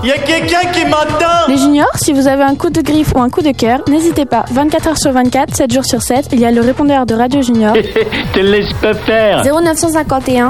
Y a quelqu'un qui m'entend? Les juniors, si vous avez un coup de griffe ou un coup de cœur, n'hésitez pas. 24 heures sur 24, 7 jours sur 7, il y a le répondeur de Radio Junior. Te laisse pas faire. 0951